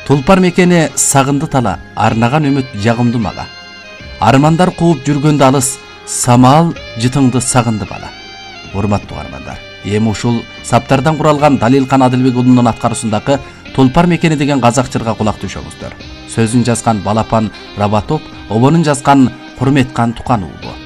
Тулпар мекени сагынды тала, арнаган үмүт жагымды мага. Армандар кууп жүргөндө алыс, самал жытыңды сагынды бала. Урматтуу угармандар, эми ушул саптардан куралган Далилкан Адылбек уулунун аткаруусундагы Тулпар мекени деген казак жырга кулак түшөңүздөр. Сөзүн жазган Балапан Рабатоп, обонун жазган Курметкан Тукан уулу.